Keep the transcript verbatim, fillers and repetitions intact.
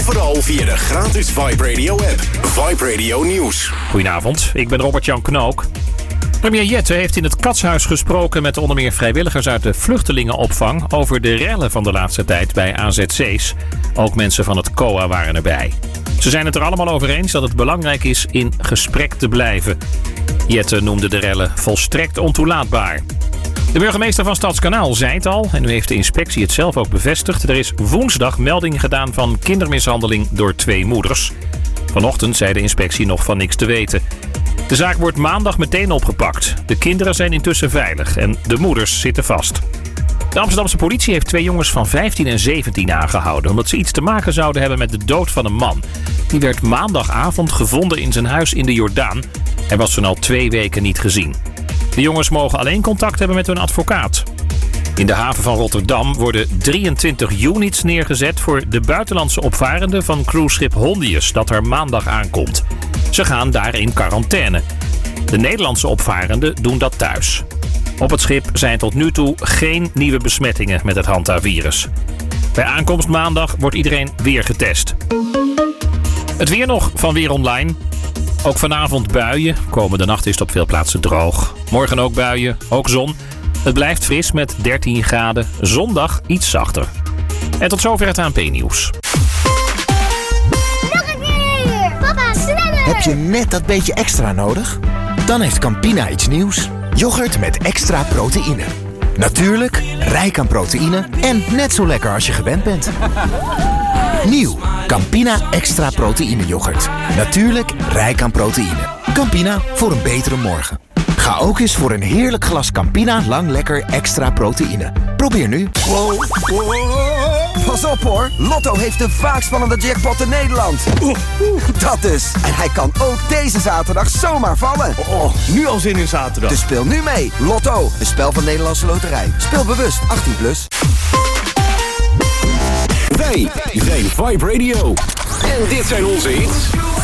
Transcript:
overal via de gratis Vibe Radio app. Vibe Radio Nieuws. Goedenavond, ik ben Robert-Jan Knook. Premier Jette heeft in het Katshuis gesproken met onder meer vrijwilligers uit de vluchtelingenopvang over de rellen van de laatste tijd bij A Z C's. Ook mensen van het C O A waren erbij. Ze zijn het er allemaal over eens dat het belangrijk is in gesprek te blijven. Jette noemde de rellen volstrekt ontoelaatbaar. De burgemeester van Stadskanaal zei het al en nu heeft de inspectie het zelf ook bevestigd. Er is woensdag melding gedaan van kindermishandeling door twee moeders. Vanochtend zei de inspectie nog van niks te weten. De zaak wordt maandag meteen opgepakt. De kinderen zijn intussen veilig en de moeders zitten vast. De Amsterdamse politie heeft twee jongens van vijftien en zeventien aangehouden omdat ze iets te maken zouden hebben met de dood van een man. Die werd maandagavond gevonden in zijn huis in de Jordaan. Hij was toen al twee weken niet gezien. De jongens mogen alleen contact hebben met hun advocaat. In de haven van Rotterdam worden drieëntwintig units neergezet voor de buitenlandse opvarenden van cruiseschip Hondius dat er maandag aankomt. Ze gaan daar in quarantaine. De Nederlandse opvarenden doen dat thuis. Op het schip zijn tot nu toe geen nieuwe besmettingen met het hantavirus. Bij aankomst maandag wordt iedereen weer getest. Het weer nog van Weer Online. Ook vanavond buien. Komende nacht is het op veel plaatsen droog. Morgen ook buien, ook zon. Het blijft fris met dertien graden. Zondag iets zachter. En tot zover het A N P-nieuws. Nog een keer! Papa, sneller! Heb je net dat beetje extra nodig? Dan heeft Campina iets nieuws. Yoghurt met extra proteïne. Natuurlijk, rijk aan proteïne en net zo lekker als je gewend bent. Nieuw, Campina extra proteïne yoghurt. Natuurlijk, rijk aan proteïne. Campina, voor een betere morgen. Ga ook eens voor een heerlijk glas Campina Lang Lekker extra proteïne. Probeer nu. Wow, wow, pas op hoor, Lotto heeft de vaakst spannende jackpot in Nederland. Oeh, oeh, dat dus. En hij kan ook deze zaterdag zomaar vallen. Oh, nu al zin in zaterdag. Dus speel nu mee. Lotto, een spel van Nederlandse Loterij. Speel bewust, achttien plus. Wij zijn Vibe Radio. En dit zijn onze hits.